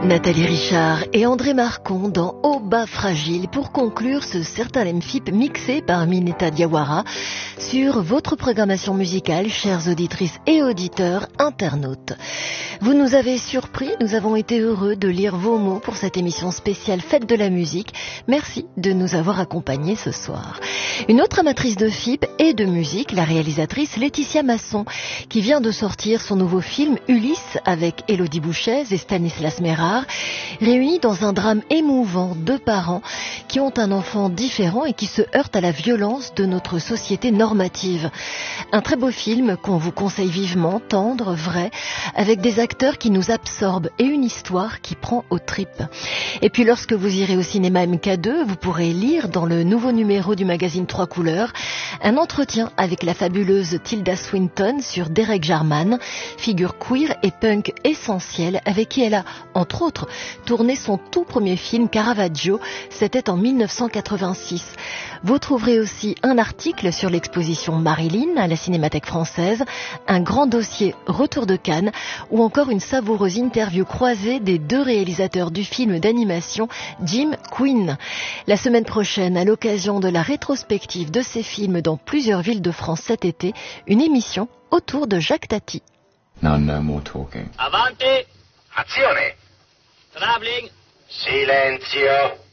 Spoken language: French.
Nathalie Richard et André Marcon dans Au bas fragile pour conclure ce certain Lemfip mixé par Mineta Diawara sur votre programmation musicale, chères auditrices et auditeurs internautes. Vous nous avez surpris, nous avons été heureux de lire vos mots pour cette émission spéciale Fête de la musique. Merci de nous avoir accompagnés ce soir. Une autre amatrice de FIP et de musique, la réalisatrice Laetitia Masson, qui vient de sortir son nouveau film Ulysse avec Élodie Bouchez et Stanislas Mérard, réunis dans un drame émouvant, deux parents qui ont un enfant différent et qui se heurtent à la violence de notre société normative. Un très beau film qu'on vous conseille vivement, tendre, vrai, avec des acteurs qui nous absorbent et une histoire qui prend aux tripes. Et puis lorsque vous irez au cinéma MK2, vous pourrez lire dans le nouveau numéro du magazine Trois Couleurs un entretien avec la fabuleuse Tilda Swinton sur Derek Jarman, figure queer et punk essentielle avec qui elle a, entre autres, tourné son tout premier film Caravaggio, c'était en 1986. Vous trouverez aussi un article sur l'exposition Marilyn à la Cinémathèque française, un grand dossier Retour de Cannes ou encore une savoureuse interview croisée des deux réalisateurs du film d'animation Jim Quinn. La semaine prochaine, à l'occasion de la rétrospective de ces films dans plusieurs villes de France cet été, une émission autour de Jacques Tati. Now no more talking. Avanti! Azione! Travelling! Silenzio!